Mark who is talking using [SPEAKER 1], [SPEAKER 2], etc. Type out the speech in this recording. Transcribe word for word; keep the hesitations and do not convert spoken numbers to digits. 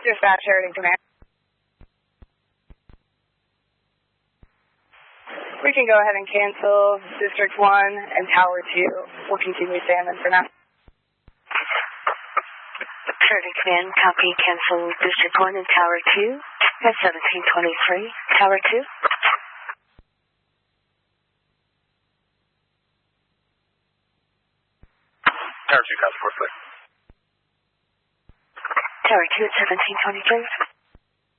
[SPEAKER 1] Dispatch, Sheridan Command. We can go ahead and cancel District one and Tower two. We'll continue standing for now.
[SPEAKER 2] Sheridan Command, copy, cancel District one and Tower two at seventeen twenty-three. Tower two.
[SPEAKER 3] Tower two, copy, four foot.
[SPEAKER 2] Tower two at seventeen twenty-three.